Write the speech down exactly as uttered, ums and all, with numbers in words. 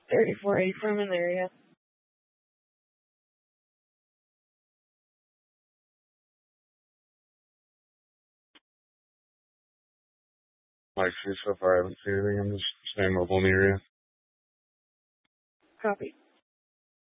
thirty-four eighty from in the area. Like, see, so far I haven't seen anything. I'm just staying mobile in the area. Copy.